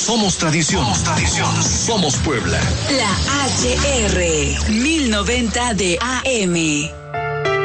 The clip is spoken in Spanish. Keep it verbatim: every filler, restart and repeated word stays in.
Somos tradición. Somos tradición. Somos Puebla. La H R mil noventa de A M.